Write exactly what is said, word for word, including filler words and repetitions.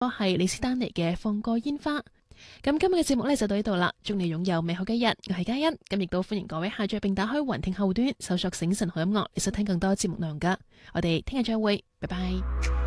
係李斯丹妮嘅《放過煙花》。咁今日嘅節目呢就到呢度啦，祝你擁有美好嘅一日。我係嘉欣，咁亦都歡迎各位下載並打開雲聽後端搜索醒神好音樂，嚟收聽更多節目內容噶。我哋聽日再會，拜拜。